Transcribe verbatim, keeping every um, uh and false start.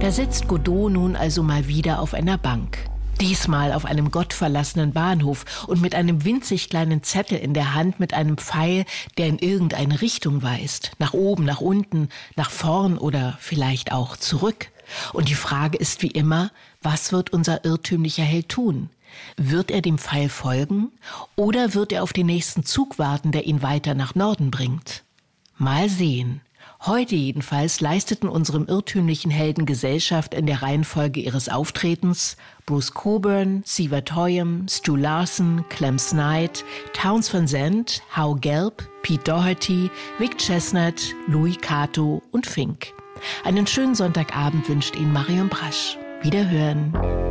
Da sitzt Godot nun also mal wieder auf einer Bank. Diesmal auf einem gottverlassenen Bahnhof und mit einem winzig kleinen Zettel in der Hand mit einem Pfeil, der in irgendeine Richtung weist. Nach oben, nach unten, nach vorn oder vielleicht auch zurück. Und die Frage ist wie immer, was wird unser irrtümlicher Held tun? Wird er dem Pfeil folgen oder wird er auf den nächsten Zug warten, der ihn weiter nach Norden bringt? Mal sehen. Heute jedenfalls leisteten unserem irrtümlichen Helden Gesellschaft in der Reihenfolge ihres Auftretens Bruce Cockburn, Sievert Hoyam, Stu Larson, Clem Snide, Townes Van Zandt, Hau Gelb, Pete Doherty, Vic Chesnutt, Louis Kato und Fink. Einen schönen Sonntagabend wünscht Ihnen Marion Brasch. Wiederhören.